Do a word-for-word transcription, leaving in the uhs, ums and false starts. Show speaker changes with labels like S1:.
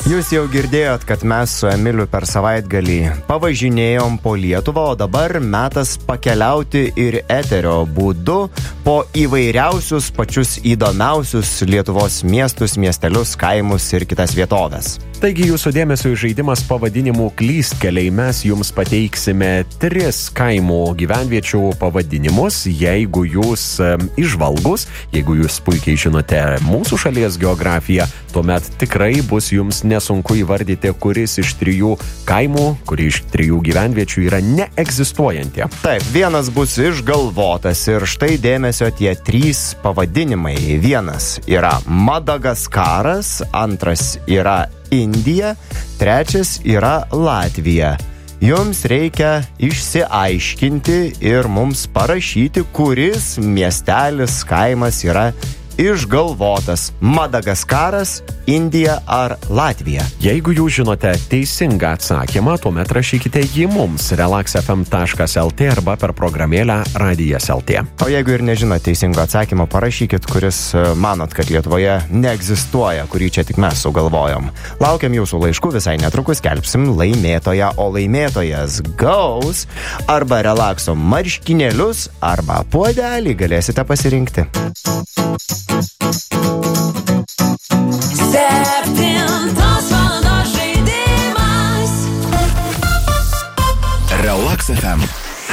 S1: Jūs jau girdėjot, kad mes su Emiliu per savaitgalį pavažinėjom po Lietuvą, o dabar metas pakeliauti ir eterio būdu po įvairiausius pačius įdomiausius Lietuvos miestus, miestelius, kaimus ir kitas vietovės.
S2: Taigi jūsų dėmesio į žaidimas pavadinimu Klystkeliai. Mes jums pateiksime tris kaimų gyvenviečių pavadinimus. Jeigu jūs įžvalgus, jeigu jūs puikiai žinote mūsų šalies geografiją, tuomet tikrai bus jums nesunku įvardyti, kuris iš trijų kaimų, kuri iš trijų gyvenviečių yra neegzistuojanti.
S1: Taip, vienas bus išgalvotas ir štai dėmesio tie trys pavadinimai. Vienas yra Madagaskaras, antras yra Indija, trečias yra Latvija. Jums reikia išsiaiškinti ir mums parašyti, kuris miestelis, kaimas yra išgalvotas – Madagaskaras, Indija ar Latvija.
S2: Jeigu jūs žinote teisingą atsakymą, tuomet rašykite jį mums relax f m taškas l t arba per programėlę radijas taškas l t.
S1: O jeigu ir nežinote teisingo atsakymo, parašykit, kuris manot, kad Lietuvoje neegzistuoja, kurį čia tik mes sugalvojom. Laukiam jūsų laiškų, visai netrukus skelbsim laimėtoją, o laimėtojas gaus arba relakso marškinėlius, arba puodelį galėsite pasirinkti.